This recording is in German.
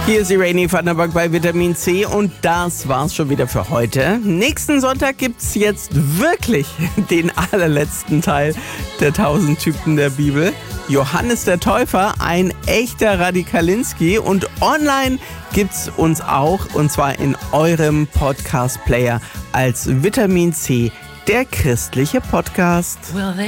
Hier ist die Rainy Vanderberg bei Vitamin C und das war's schon wieder für heute. Nächsten Sonntag gibt's jetzt wirklich den allerletzten Teil der 1000 Typen der Bibel. Johannes der Täufer, ein echter Radikalinski, und online gibt's uns auch, und zwar in eurem Podcast-Player als Vitamin C, der christliche Podcast.